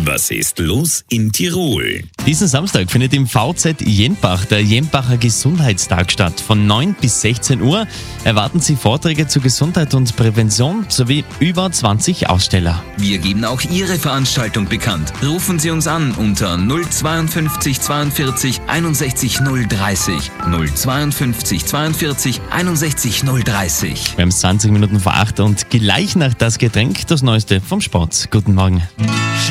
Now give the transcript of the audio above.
Was ist los in Tirol? Diesen Samstag findet im VZ Jenbach der Jenbacher Gesundheitstag statt. Von 9 bis 16 Uhr erwarten Sie Vorträge zu Gesundheit und Prävention sowie über 20 Aussteller. Wir geben auch Ihre Veranstaltung bekannt. Rufen Sie uns an unter 052 42 61 030. 052 42 61 030. Wir haben 20 Minuten vor 8 und gleich nach das Getränk das Neueste vom Sport. Guten Morgen.